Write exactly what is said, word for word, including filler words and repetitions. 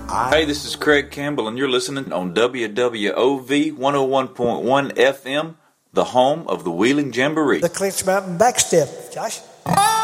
Hey, this is Craig Campbell, and you're listening on W W O V one oh one point one F M, the home of the Wheeling Jamboree. The Clinch Mountain Backstep, Josh.